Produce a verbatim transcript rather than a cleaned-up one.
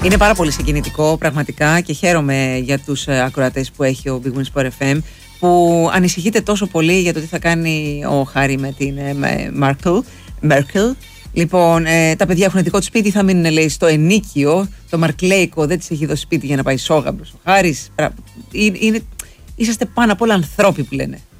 Είναι πάρα πολύ συγκινητικό πραγματικά και χαίρομαι για τους ακροατές που έχει ο Big Win Sport εφ εμ, που ανησυχείτε τόσο πολύ για το τι θα κάνει ο Χάρη με την Μέρκελ. Λοιπόν, ε, τα παιδιά έχουν δικό του σπίτι, θα μείνουν, λέει, στο ενίκιο. Το Μαρκλέικο δεν της έχει δώσει σπίτι για να πάει σόγαμπρος. Ο Χάρης, είναι, είσαστε πάνω απ' όλα ανθρώποι που λένε.